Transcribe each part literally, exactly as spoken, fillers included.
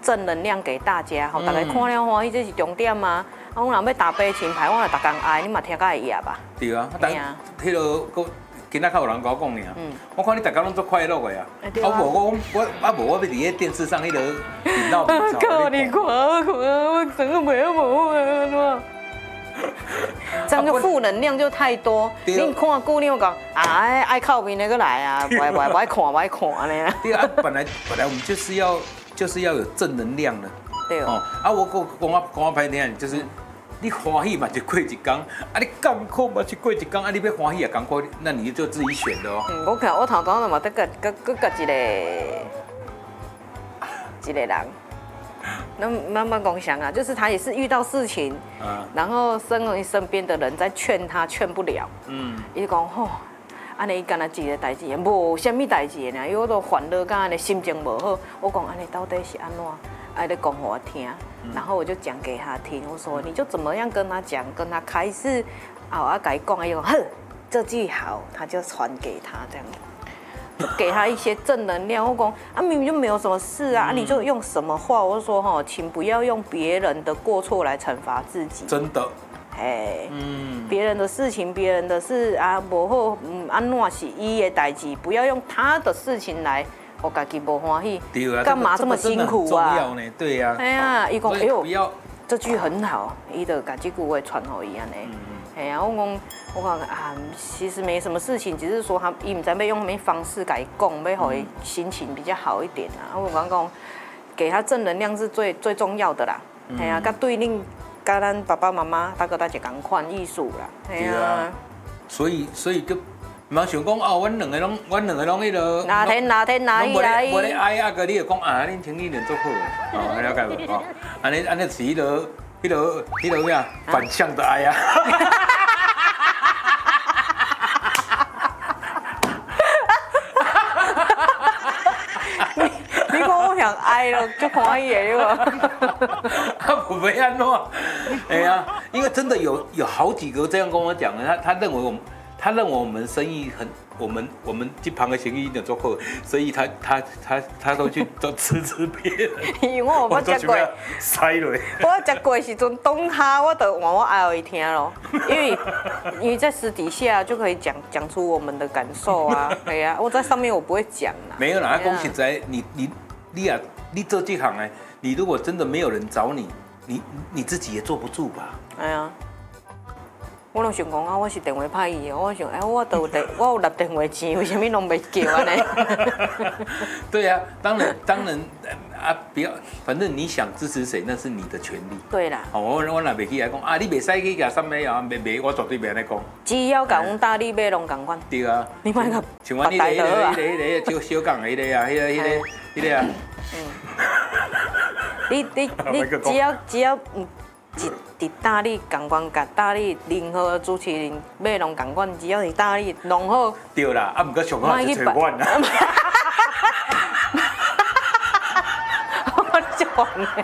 正能量给大家，吼，大家看了欢喜，这是重点嘛。啊，我若要打悲情牌，我若逐工爱，你嘛听甲会厌吧？ 对啊，但迄落个今仔较有人甲我讲尔，我看你逐工拢足快乐的啊。啊无我我啊无我要伫迄电视上迄落频道。 靠你看，我看我整个没有无这样就负能量就太多。你看久你又讲啊，爱爱靠边那个来啊，不爱不爱不爱看不爱看呢。 对啊，本来本来我们就是要就是要有正能量的。 对哦。 啊，我讲讲我讲我歹听，就是你欢喜嘛就过一天，啊你艰苦嘛就过一天，啊你要欢喜也艰苦，那你就自己选的哦。 嗯，我看我头头嘛得个个个个一个一个人。那慢慢共享啊，就是他也是遇到事情，啊、然后身为身边的人在劝他，劝不了，嗯，伊就讲吼，安尼伊干那一个代志，无虾米代志呢，因为我都烦恼，甲安尼心情无好，我讲安尼到底是安怎？哎，你讲给我听，然后我就讲给他听，我说你就怎么样跟他讲，跟他开示，啊，我改讲，伊讲呵，这句好，他就传给他这样。就给他一些正能量。我讲啊，明明就没有什么事啊，啊你就用什么话？我就说哈，请不要用别人的过错来惩罚自己。 真的。 哎，嗯，别人的事情，别人的事啊，无好，嗯，安怎是伊的代志，不要用他的事情来，我自己不欢喜。 对啊。 干嘛这么辛苦啊？ 重要呢，对呀。 哎呀，伊讲哎呦， 不要这句很好，伊就把这句话传给伊安尼。哎呀，我讲。我讲啊，其实没什么事情，只是说他伊唔知要用什么方式改讲，要让伊心情比较好一点啊。我讲讲，给他正能量是最最重要的啦。哎呀、嗯，甲对恁甲咱爸爸妈妈大哥大姐共款艺术啦。哎呀， 所以所以就唔想讲哦，阮两个拢，阮两个拢迄个。 哪天哪天哪一来？ 无咧爱啊，个你就讲啊，恁听你人做好的，哦，了解无？哦，安尼安尼是迄个迄个迄个咩啊？反向的爱啊。爱了就欢喜了，他不会安怎？哎呀，因为真的有有好几个这样跟我讲的，他他认为我们，他认为我们生意很，我们我们这旁的生意有做好，所以他他他他都去都支持别人。因为我我吃过，塞落。我吃过时阵，当下我就换我爱会听咯，因为因为在私底下就可以讲讲出我们的感受啊，对啊，我在上面我不会讲啦。没有啦，讲实在，你你你啊。你做这行哎，你如果真的没有人找你，你你自己也坐不住吧？哎呀，我拢想讲啊，我是电话歹去的，我想哎，我都有电，我有立电话钱，为什么拢袂叫安尼？对啊，当然当然啊，不要，反正你想支持谁，那是你的权利。对啦。哦，我我若袂去来讲啊，你袂使去甲什么啊，袂袂，我绝对袂安尼讲。只要甲阮大力买拢共款。对啊。你莫个像阮迄个迄个迄个迄个小小港迄个啊，迄个迄个迄个啊。嗯，你你你只要只要一伫大力共款，甲大力任何主持人买拢共款，只要是大力弄好。对啦，啊，毋过上好就找阮啦。我就烦嘞。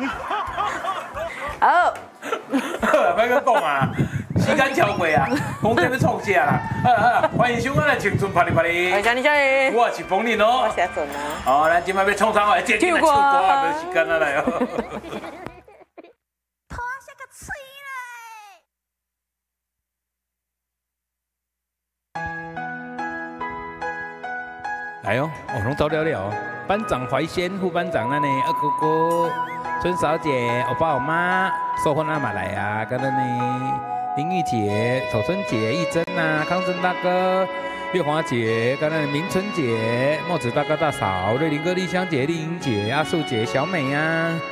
好，别个讲啊。时间超过啊，讲这要创啥啦？好啦好，欢迎收看《青春啪哩啪哩》。我是你小姐，我是冯林哦。我是阿准啊。好，咱今摆要创啥话？接着来唱歌啊，没时间啊来哦。拖下个吹嘞！来哦，哦，拢走了了哦。班长怀仙，副班长那呢？二哥哥、春嫂姐、欧巴、欧妈、寿婚阿玛来啊，跟咱呢。林玉姐、守春姐、义珍呐、康生大哥、月华姐、刚才的明春姐、墨子大哥大嫂、瑞林哥、丽香姐、丽英姐、阿素姐、小美啊。